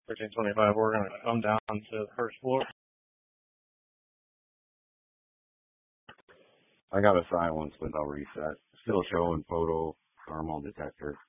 1325. We're going to come down to the first floor. I got a silence, but I'll reset. Still showing photo thermal detector.